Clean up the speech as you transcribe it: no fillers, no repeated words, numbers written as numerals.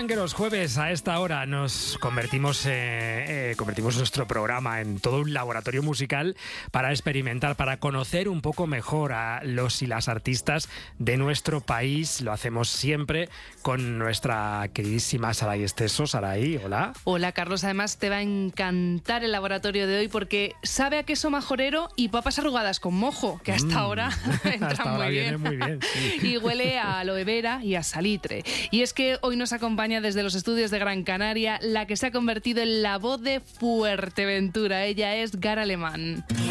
saben que los jueves a esta hora nos convertimos nuestro programa en todo un laboratorio musical para experimentar, para conocer un poco mejor a los y las artistas de nuestro país. Lo hacemos siempre con nuestra queridísima Saray Esteso. Saray, hola. Hola, Carlos. Además, te va a encantar el laboratorio de hoy porque sabe a queso majorero y papas arrugadas con mojo, que hasta ahora entran hasta ahora muy bien. Viene muy bien, sí. Y huele a aloe vera y a salitre. Y es que hoy nos acompaña desde los estudios de Gran Canaria la que se ha convertido en la voz de Fuerteventura. Ella es Gara Alemán.